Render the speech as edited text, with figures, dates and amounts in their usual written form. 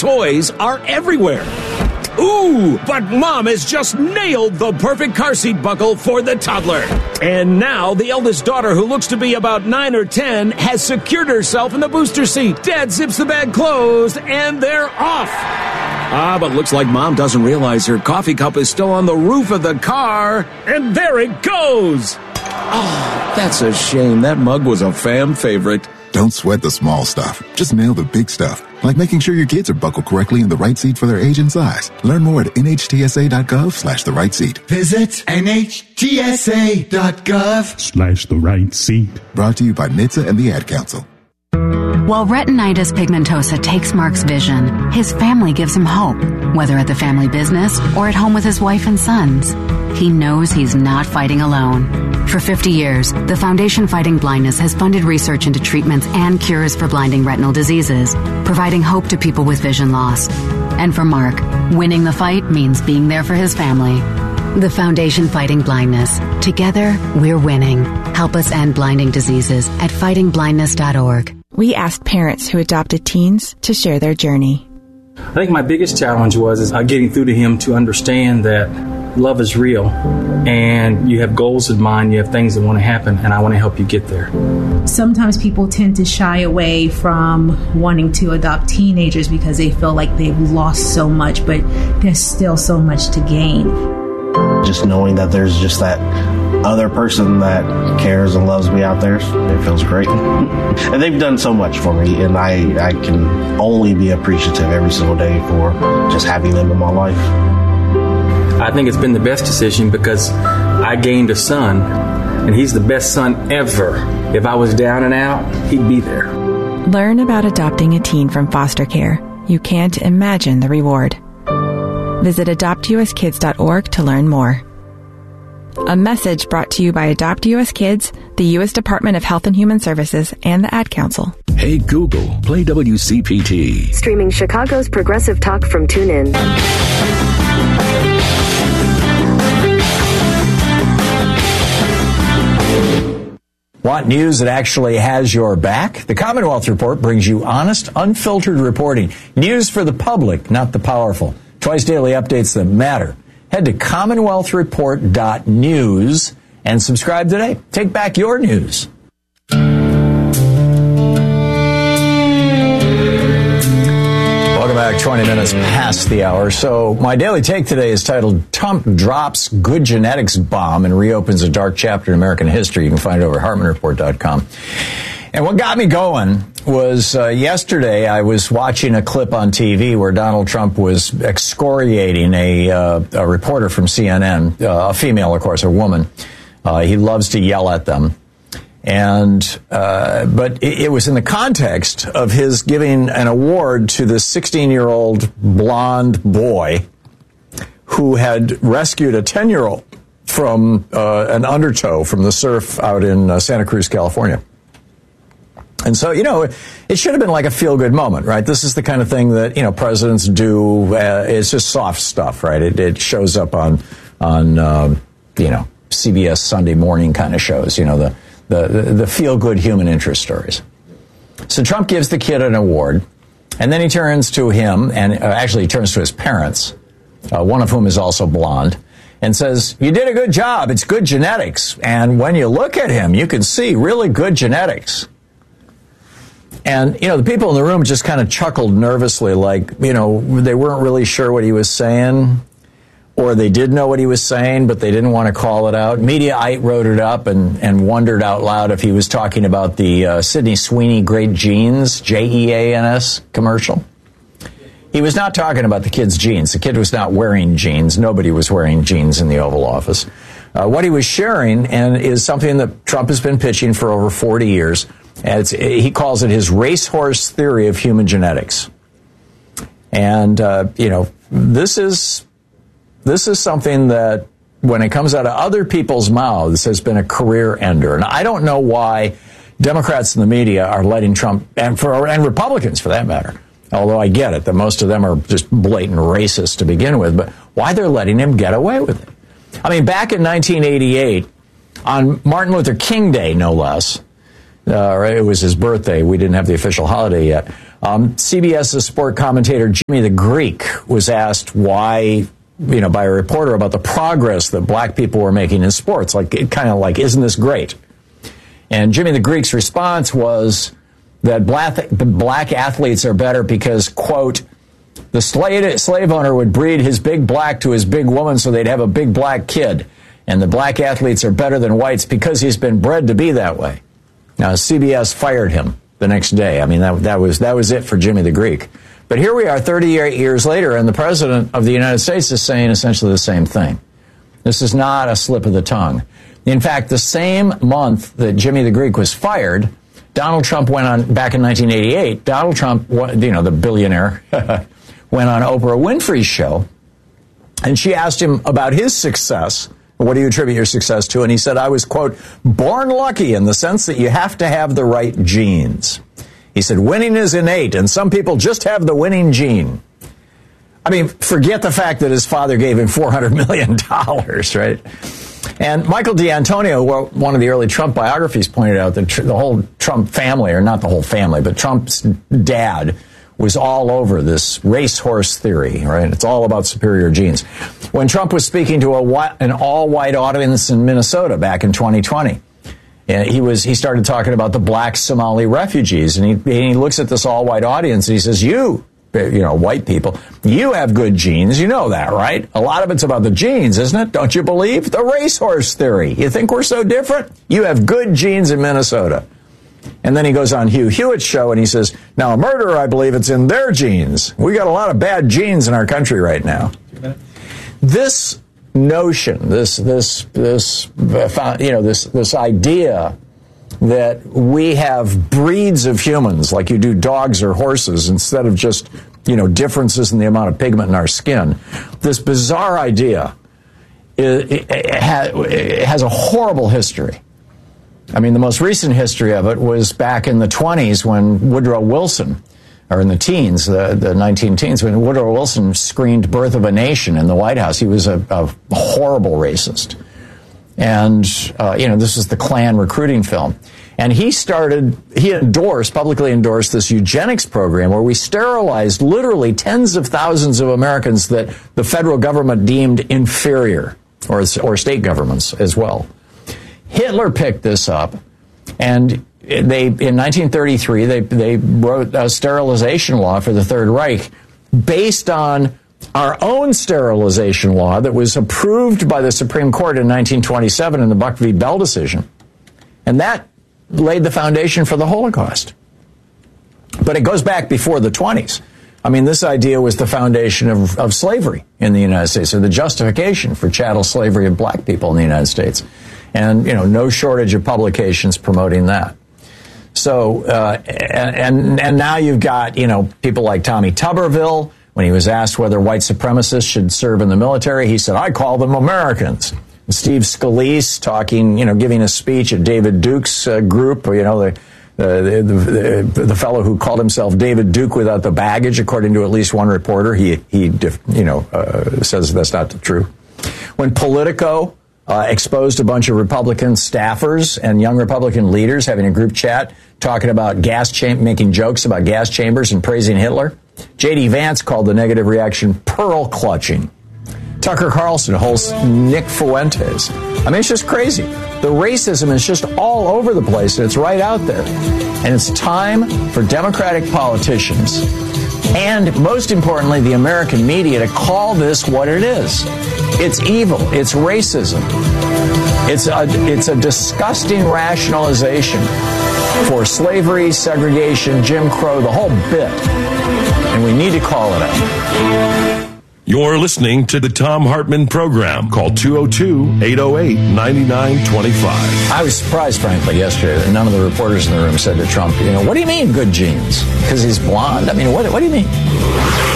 toys are everywhere. Ooh, but Mom has just nailed the perfect car seat buckle for the toddler. And now the eldest daughter, who looks to be about 9 or 10, has secured herself in the booster seat. Dad zips the bag closed, and they're off. But looks like Mom doesn't realize her coffee cup is still on the roof of the car. And there it goes. Oh, that's a shame. That mug was a fam favorite. Don't sweat the small stuff. Just nail the big stuff, like making sure your kids are buckled correctly in the right seat for their age and size. Learn more at nhtsa.gov/the right seat. Visit nhtsa.gov/the right seat. Brought to you by NHTSA and the Ad Council. While retinitis pigmentosa takes Mark's vision, his family gives him hope, whether at the family business or at home with his wife and sons. He knows he's not fighting alone. For 50 years, the Foundation Fighting Blindness has funded research into treatments and cures for blinding retinal diseases, providing hope to people with vision loss. And for Mark, winning the fight means being there for his family. The Foundation Fighting Blindness. Together, we're winning. Help us end blinding diseases at fightingblindness.org. We asked parents who adopted teens to share their journey. I think my biggest challenge was getting through to him to understand that love is real, and you have goals in mind, you have things that want to happen, and I want to help you get there. Sometimes people tend to shy away from wanting to adopt teenagers because they feel like they've lost so much, but there's still so much to gain. Just knowing that there's just that other person that cares and loves me out there, it feels great. And they've done so much for me, and I can only be appreciative every single day for just having them in my life. I think it's been the best decision because I gained a son, and he's the best son ever. If I was down and out, he'd be there. Learn about adopting a teen from foster care. You can't imagine the reward. Visit adoptuskids.org to learn more. A message brought to you by Adopt U.S. Kids, the U.S. Department of Health and Human Services, and the Ad Council. Hey Google, play WCPT. Streaming Chicago's progressive talk from TuneIn. Want news that actually has your back? The Commonwealth Report brings you honest, unfiltered reporting. News for the public, not the powerful. Twice daily updates that matter. Head to commonwealthreport.news and subscribe today. Take back your news. Welcome back, 20 minutes past the hour. So my daily take today is titled, Trump Drops Good Genetics Bomb and Reopens a Dark Chapter in American History. You can find it over at HartmanReport.com. And what got me going was yesterday I was watching a clip on TV where Donald Trump was excoriating a reporter from CNN, a female, of course, a woman. He loves to yell at them. And but it was in the context of his giving an award to this 16-year-old blonde boy who had rescued a 10-year-old from an undertow from the surf out in Santa Cruz, California. And so, you know, it should have been like a feel-good moment, right? This is the kind of thing that, you know, presidents do. It's just soft stuff, right? It shows up on you know, CBS Sunday morning kind of shows, you know, the feel-good human interest stories. So Trump gives the kid an award, and then he turns to him, and actually he turns to his parents, one of whom is also blonde, and says, you did a good job. It's good genetics. And when you look at him, you can see really good genetics. And, you know, the people in the room just kind of chuckled nervously, like, you know, they weren't really sure what he was saying, or they did know what he was saying, but they didn't want to call it out. Mediaite wrote it up and wondered out loud if he was talking about the Sydney Sweeney Great Jeans, Jeans commercial. He was not talking about the kid's jeans. The kid was not wearing jeans. Nobody was wearing jeans in the Oval Office. What he was sharing and is something that Trump has been pitching for over 40 years. And he calls it his racehorse theory of human genetics. And, you know, this is something that, when it comes out of other people's mouths, has been a career ender. And I don't know why Democrats in the media are letting Trump, and Republicans for that matter, although I get it that most of them are just blatant racists to begin with, but why they're letting him get away with it. I mean, back in 1988, on Martin Luther King Day, no less, it was his birthday. We didn't have the official holiday yet. CBS's sport commentator Jimmy the Greek was asked why, by a reporter about the progress that black people were making in sports. Isn't this great? And Jimmy the Greek's response was that black athletes are better because, quote, the slave owner would breed his big black to his big woman so they'd have a big black kid. And the black athletes are better than whites because he's been bred to be that way. Now, CBS fired him the next day. I mean, that was it for Jimmy the Greek. But here we are 38 years later, and the president of the United States is saying essentially the same thing. This is not a slip of the tongue. In fact, the same month that Jimmy the Greek was fired, Donald Trump went on, back in 1988, Donald Trump, the billionaire, went on Oprah Winfrey's show, and she asked him about his success. What do you attribute your success to? And he said, I was, quote, born lucky in the sense that you have to have the right genes. He said, winning is innate, and some people just have the winning gene. I mean, forget the fact that his father gave him $400 million, right? And Michael D'Antonio, one of the early Trump biographies, pointed out that the whole Trump family, or not the whole family, but Trump's dad was all over this racehorse theory, right? It's all about superior genes. When Trump was speaking to an all-white audience in Minnesota back in 2020, he started talking about the black Somali refugees, and he looks at this all-white audience and he says, white people, you have good genes. You know that, right? A lot of it's about the genes, isn't it? Don't you believe? The racehorse theory. You think we're so different? You have good genes in Minnesota. And then he goes on Hugh Hewitt's show and he says, now a murderer, I believe it's in their genes. We got a lot of bad genes in our country right now. This notion, this idea that we have breeds of humans like you do dogs or horses instead of just, differences in the amount of pigment in our skin. This bizarre idea it has a horrible history. I mean, the most recent history of it was back in the 20s when Woodrow Wilson, or in the teens, the 19-teens, when Woodrow Wilson screened Birth of a Nation in the White House. He was a horrible racist. And, this is the Klan recruiting film. And he publicly endorsed this eugenics program where we sterilized literally tens of thousands of Americans that the federal government deemed inferior, or state governments as well. Hitler picked this up, and in 1933, they wrote a sterilization law for the Third Reich based on our own sterilization law that was approved by the Supreme Court in 1927 in the Buck v. Bell decision. And that laid the foundation for the Holocaust. But it goes back before the 20s. I mean, this idea was the foundation of slavery in the United States, or the justification for chattel slavery of black people in the United States. And, no shortage of publications promoting that. So, and now you've got, people like Tommy Tuberville. When he was asked whether white supremacists should serve in the military, he said, I call them Americans. And Steve Scalise talking, giving a speech at David Duke's group, the fellow who called himself David Duke without the baggage, according to at least one reporter, he says that's not true. When Politico exposed a bunch of Republican staffers and young Republican leaders having a group chat talking about making jokes about gas chambers and praising Hitler, J.D. Vance called the negative reaction pearl clutching. Tucker Carlson holds Nick Fuentes. I mean, it's just crazy. The racism is just all over the place, and it's right out there. And it's time for Democratic politicians, and most importantly, the American media, to call this what it is. It's evil. It's racism. It's a disgusting rationalization for slavery, segregation, Jim Crow, the whole bit. And we need to call it out. You're listening to the Thom Hartmann Program. Call 202-808-9925. I was surprised, frankly, yesterday that none of the reporters in the room said to Trump, what do you mean good genes? Because he's blonde? I mean, what do you mean?